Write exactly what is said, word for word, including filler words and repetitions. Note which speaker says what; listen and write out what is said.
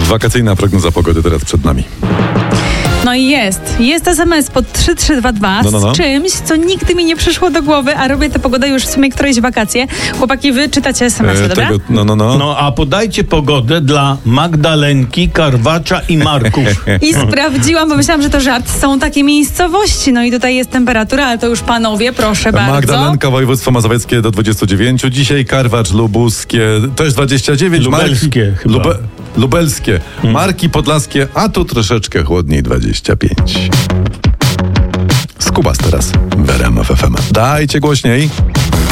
Speaker 1: Wakacyjna prognoza pogody teraz przed nami.
Speaker 2: No i jest. Jest es em es pod trzy trzy dwa dwa
Speaker 1: no, no, no.
Speaker 2: z czymś, co nigdy mi nie przyszło do głowy, a robię tę pogodę już w sumie któreś wakacje. Chłopaki, wy czytacie es em esy,
Speaker 1: E,
Speaker 2: dobra?
Speaker 1: tego, no, no, no.
Speaker 3: No a podajcie pogodę dla Magdalenki, Karwacza i Marków.
Speaker 2: I sprawdziłam, bo myślałam, że to żart. Są takie miejscowości. No i tutaj jest temperatura, ale to już panowie, proszę bardzo.
Speaker 1: Magdalenka, województwo mazowieckie do dwudziestu dziewięciu. Dzisiaj Karwacz, Lubuskie, też dwadzieścia dziewięć.
Speaker 3: Lubelskie
Speaker 1: Marki,
Speaker 3: chyba.
Speaker 1: Lube, lubelskie. Hmm. Marki Podlaskie, a tu troszeczkę chłodniej, dwadzieścia pięć. Skubas teraz w R M F F M. Dajcie głośniej.